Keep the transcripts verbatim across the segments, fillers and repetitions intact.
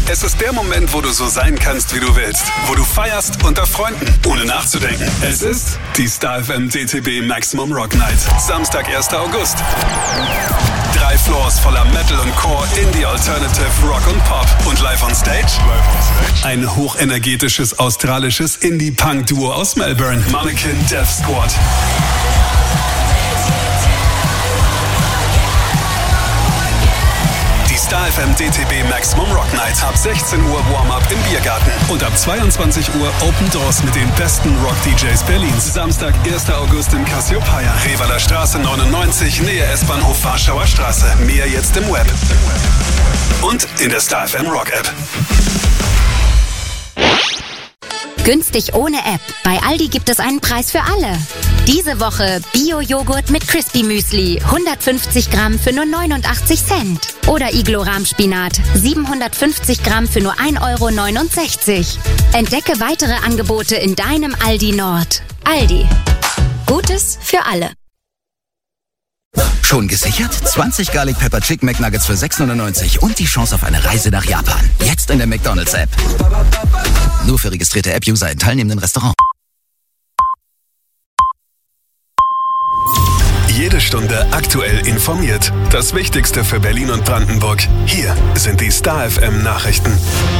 Es ist der Moment, wo du so sein kannst, wie du willst. Wo du feierst unter Freunden, ohne nachzudenken. Es ist die Star F M D T B Maximum Rock Night. Samstag, erster August. Drei Floors voller Metal und Core, Indie, Alternative, Rock und Pop. Und live on stage? Ein hochenergetisches australisches Indie-Punk-Duo aus Melbourne. Mannequin Death Squad. Star F M D T B Maximum Rock Night. Ab sechzehn Uhr Warm-Up im Biergarten. Und ab zweiundzwanzig Uhr Open Doors mit den besten Rock-D Js Berlins. Samstag, erster August im Cassiopeia. Revaler Straße neunundneunzig, Nähe S-Bahnhof Warschauer Straße. Mehr jetzt im Web. Und in der Star F M Rock App. Günstig ohne App. Bei Aldi gibt es einen Preis für alle. Diese Woche Bio-Joghurt mit Crispy Müsli. hundertfünfzig Gramm für nur neunundachtzig Cent. Oder Iglo-Rahmspinat. siebenhundertfünfzig Gramm für nur ein Euro neunundsechzig. Entdecke weitere Angebote in deinem Aldi Nord. Aldi. Gutes für alle. Schon gesichert? zwanzig Garlic Pepper Chicken McNuggets für sechs neunundneunzig und die Chance auf eine Reise nach Japan. Jetzt in der McDonald's-App. Nur für registrierte App-User in teilnehmenden Restaurants. Jede Stunde aktuell informiert. Das Wichtigste für Berlin und Brandenburg. Hier sind die Star F M Nachrichten.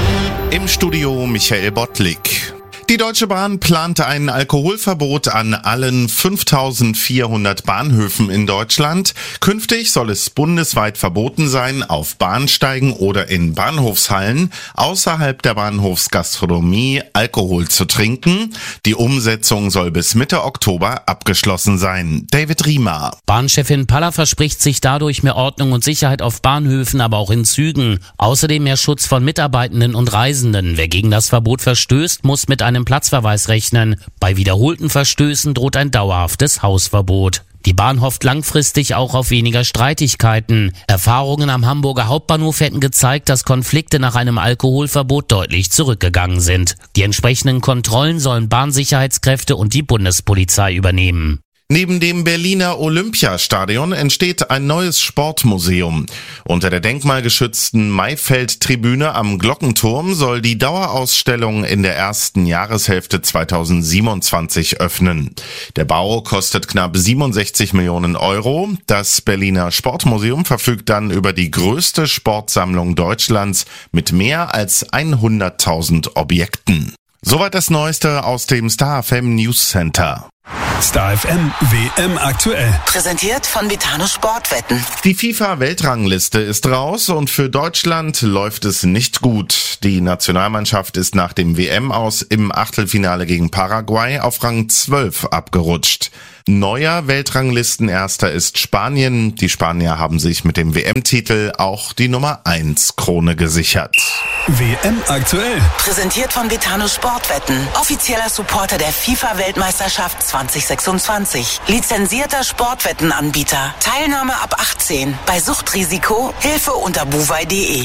Im Studio Michael Bottlik. Die Deutsche Bahn plante ein Alkoholverbot an allen fünftausendvierhundert Bahnhöfen in Deutschland. Künftig soll es bundesweit verboten sein, auf Bahnsteigen oder in Bahnhofshallen außerhalb der Bahnhofsgastronomie Alkohol zu trinken. Die Umsetzung soll bis Mitte Oktober abgeschlossen sein. David Riemer. Bahnchefin Paller verspricht sich dadurch mehr Ordnung und Sicherheit auf Bahnhöfen, aber auch in Zügen. Außerdem mehr Schutz von Mitarbeitenden und Reisenden. Wer gegen das Verbot verstößt, muss mit einem Platzverweis rechnen. Bei wiederholten Verstößen droht ein dauerhaftes Hausverbot. Die Bahn hofft langfristig auch auf weniger Streitigkeiten. Erfahrungen am Hamburger Hauptbahnhof hätten gezeigt, dass Konflikte nach einem Alkoholverbot deutlich zurückgegangen sind. Die entsprechenden Kontrollen sollen Bahnsicherheitskräfte und die Bundespolizei übernehmen. Neben dem Berliner Olympiastadion entsteht ein neues Sportmuseum. Unter der denkmalgeschützten Maifeld-Tribüne am Glockenturm soll die Dauerausstellung in der ersten Jahreshälfte zweitausendsiebenundzwanzig öffnen. Der Bau kostet knapp siebenundsechzig Millionen Euro. Das Berliner Sportmuseum verfügt dann über die größte Sportsammlung Deutschlands mit mehr als hunderttausend Objekten. Soweit das Neueste aus dem Star F M News Center. Star F M W M aktuell. Präsentiert von Vitano Sportwetten. Die FIFA-Weltrangliste ist raus und für Deutschland läuft es nicht gut. Die Nationalmannschaft ist nach dem W M-Aus im Achtelfinale gegen Paraguay auf Rang zwölf abgerutscht. Neuer Weltranglistenerster ist Spanien. Die Spanier haben sich mit dem W M-Titel auch die Nummer eins Krone gesichert. W M aktuell. Präsentiert von Vitano Sportwetten. Offizieller Supporter der FIFA-Weltmeisterschaft zwanzig sechsundzwanzig. Lizenzierter Sportwettenanbieter. Teilnahme ab achtzehn. Bei Suchtrisiko Hilfe unter buwei punkt de.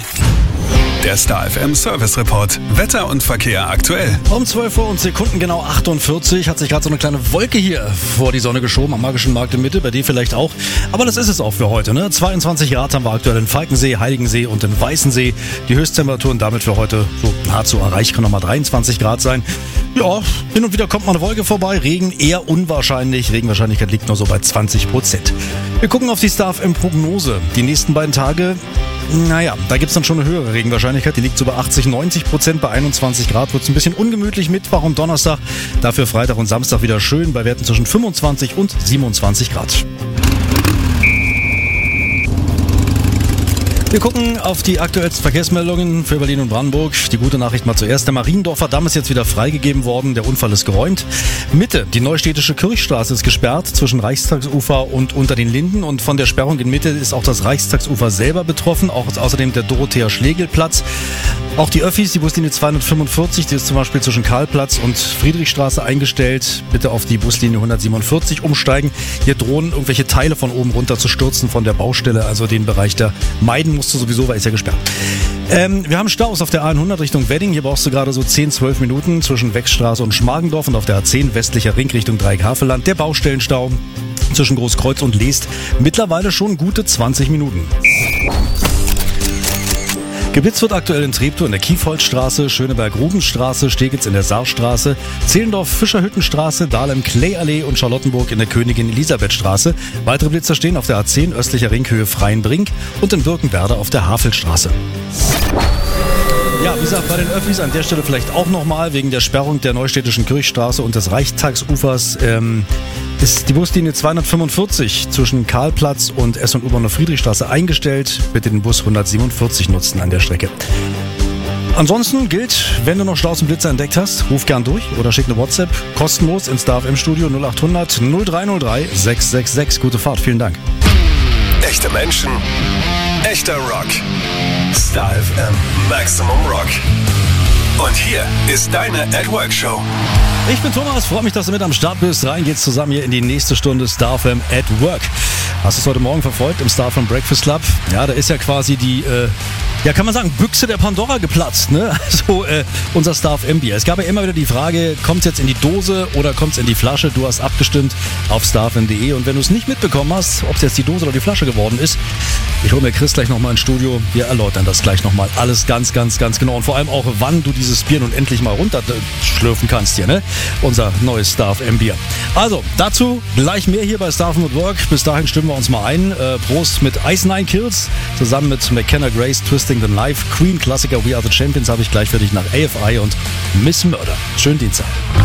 Der Star F M Service Report. Wetter und Verkehr aktuell. Um zwölf Uhr und Sekunden genau achtundvierzig hat sich gerade so eine kleine Wolke hier vor die Sonne geschoben am Magischen Markt in Mitte, bei dir vielleicht auch. Aber das ist es auch für heute, ne? zweiundzwanzig Grad haben wir aktuell in Falkensee, Heiligensee und in Weißensee. Die Höchsttemperaturen damit für heute so nahezu erreicht, kann nochmal dreiundzwanzig Grad sein. Ja, hin und wieder kommt mal eine Wolke vorbei, Regen eher unwahrscheinlich. Regenwahrscheinlichkeit liegt nur so bei zwanzig Prozent. Wir gucken auf die Star F M Prognose. Die nächsten beiden Tage, naja, da gibt's dann schon eine höhere Regenwahrscheinlichkeit. Die liegt so bei achtzig, neunzig Prozent. Bei einundzwanzig Grad wird's ein bisschen ungemütlich. Mittwoch und Donnerstag, dafür Freitag und Samstag wieder schön bei Werten zwischen fünfundzwanzig und siebenundzwanzig Grad. Wir gucken auf die aktuellsten Verkehrsmeldungen für Berlin und Brandenburg. Die gute Nachricht mal zuerst. Der Mariendorfer Damm ist jetzt wieder freigegeben worden. Der Unfall ist geräumt. Mitte, die Neustädtische Kirchstraße ist gesperrt zwischen Reichstagsufer und unter den Linden. Und von der Sperrung in Mitte ist auch das Reichstagsufer selber betroffen. Auch außerdem der Dorothea-Schlegel-Platz. Auch die Öffis, die Buslinie zweihundertfünfundvierzig, die ist zum Beispiel zwischen Karlplatz und Friedrichstraße eingestellt. Bitte auf die Buslinie hundertsiebenundvierzig umsteigen. Hier drohen irgendwelche Teile von oben runter zu stürzen von der Baustelle. Also den Bereich da meiden musst du sowieso, weil ist ja gesperrt. Ähm, wir haben Staus auf der A hundert Richtung Wedding. Hier brauchst du gerade so zehn, zwölf Minuten zwischen Wechstraße und Schmargendorf. Und auf der A zehn westlicher Ring Richtung Dreieckhavelland. Der Baustellenstau zwischen Großkreuz und Leest mittlerweile schon gute zwanzig Minuten. Gebitz wird aktuell in Treptow in der Kiefholzstraße, Schöneberg-Rubenstraße, Steglitz in der Saarstraße, Zehlendorf-Fischerhüttenstraße, Dahlem-Klee-Allee und Charlottenburg in der Königin-Elisabeth-Straße. Weitere Blitzer stehen auf der A zehn östlicher Ringhöhe Freienbrink und in Birkenwerder auf der Havelstraße. Ja, wie gesagt, bei den Öffis an der Stelle vielleicht auch nochmal wegen der Sperrung der Neustädtischen Kirchstraße und des Reichstagsufers ähm, ist die Buslinie zweihundertfünfundvierzig zwischen Karlplatz und S- und U-Bahnhof Friedrichstraße eingestellt. Bitte den Bus hundertsiebenundvierzig nutzen an der Strecke. Ansonsten gilt, wenn du noch Staus und Blitzer entdeckt hast, ruf gern durch oder schick eine WhatsApp kostenlos ins Star F M Studio null acht hundert null drei null drei sechs sechs sechs. Gute Fahrt, vielen Dank. Echte Menschen, echter Rock. Star F M Maximum Rock. Und hier ist deine At Work Show. Ich bin Thomas, freue mich, dass du mit am Start bist. Rein geht's zusammen hier in die nächste Stunde Star F M at Work. Hast du es heute Morgen verfolgt im Star F M Breakfast Club? Ja, da ist ja quasi die, äh, ja kann man sagen, Büchse der Pandora geplatzt, ne? Also äh, unser Star F M Bier. Es gab ja immer wieder die Frage, kommt's jetzt in die Dose oder kommt's in die Flasche? Du hast abgestimmt auf star f m punkt d e und wenn du es nicht mitbekommen hast, ob es jetzt die Dose oder die Flasche geworden ist, ich hole mir Chris gleich nochmal ins Studio. Wir erläutern das gleich nochmal alles ganz, ganz, ganz genau und vor allem auch, wann du dieses Bier nun endlich mal runterschlürfen kannst hier, ne? Unser neues Star F M Bier. Also, dazu gleich mehr hier bei Star F M at Work. Bis dahin stimmen wir uns mal ein. Äh, Prost mit Ice Nine Kills zusammen mit McKenna Grace, Twisting the Knife, Queen Klassiker We Are the Champions habe ich gleich für dich nach A F I und Miss Murder. Schönen Dienstag.